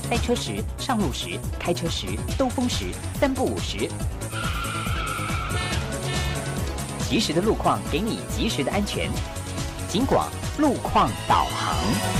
待车时、上路时、开车时、兜风时3不5时。及时的路况给你及时的安全。警广路况导航。